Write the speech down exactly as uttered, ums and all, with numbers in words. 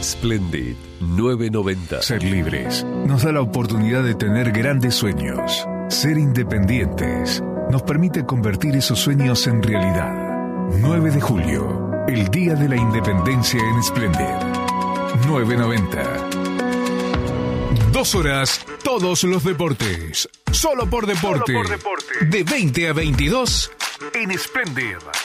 Splendid nueve noventa. Ser libres nos da la oportunidad de tener grandes sueños. Ser independientes nos permite convertir esos sueños en realidad. nueve de julio, el Día de la Independencia en Splendid. nueve noventa. Dos horas, todos los deportes. Solo por deporte. Solo por deporte. De veinte a veintidós en Splendid.